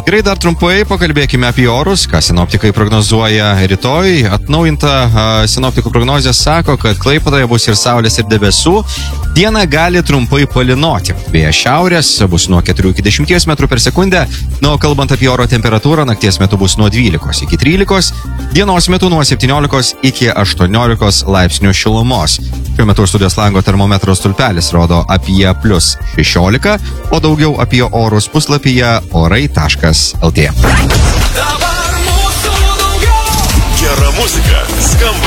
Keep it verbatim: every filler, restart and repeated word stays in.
Gerai, dar trumpai pakalbėkime apie orus, ką sinoptikai prognozuoja rytoj. Atnaujinta uh, sinoptikų prognozija sako, kad Klaipėdoje bus ir saulės, ir debesų. Dieną gali trumpai palynoti. Vėjas šiaurės bus nuo keturių iki dešimties metrų per sekundę. Na, o kalbant apie oro temperatūrą, nakties metu bus nuo dvylikos iki trylikos, dienos metu nuo septyniolikos iki aštuoniolikos laipsnių šilumos. Šiuo metu studijos lango termometro stulpelis rodo apie plus šešiolika, o daugiau apie orus puslapyje orai taškas lt. Dabar mūsų daugiau. Gera muzika skamba